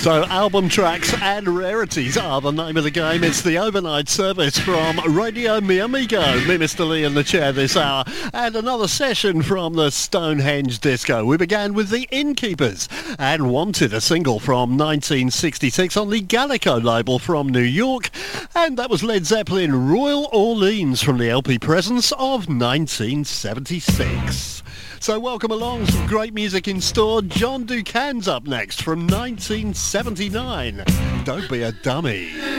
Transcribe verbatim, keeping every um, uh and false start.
So album tracks and rarities are the name of the game. It's the overnight service from Radio Mi Amigo. Me, Mister Lee, in the chair this hour. And another session from the Stonehenge Disco. We began with the Innkeepers and Wanted, a single from nineteen sixty-six on the Gallico label from New York. And that was Led Zeppelin, Royal Orleans, from the L P Presence of nineteen seventy-six. So welcome along, some great music in store. John Ducan's up next from nineteen seventy-nine. Don't be a dummy.